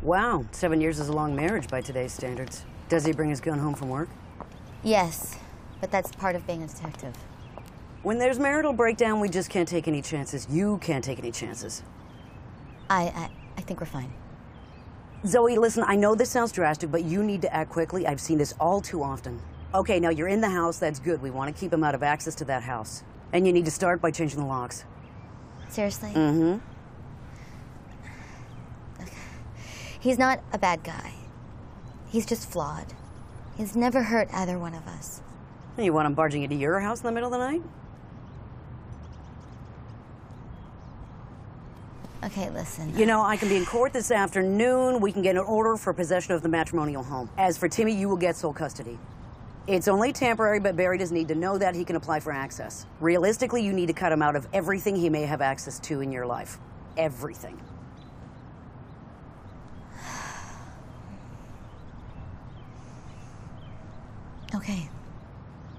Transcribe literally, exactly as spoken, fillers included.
Wow, seven years is a long marriage by today's standards. Does he bring his gun home from work? Yes, but that's part of being a detective. When there's marital breakdown, we just can't take any chances. You can't take any chances. I, I, I think we're fine. Zoe, listen, I know this sounds drastic, but you need to act quickly. I've seen this all too often. Okay, now you're in the house, that's good. We want to keep him out of access to that house. And you need to start by changing the locks. Seriously? Mm-hmm. He's not a bad guy. He's just flawed. He's never hurt either one of us. You want him barging into your house in the middle of the night? Okay, listen. You know, I can be in court this afternoon. We can get an order for possession of the matrimonial home. As for Timmy, you will get sole custody. It's only temporary, but Barry does need to know that he can apply for access. Realistically, you need to cut him out of everything he may have access to in your life. Everything. Okay.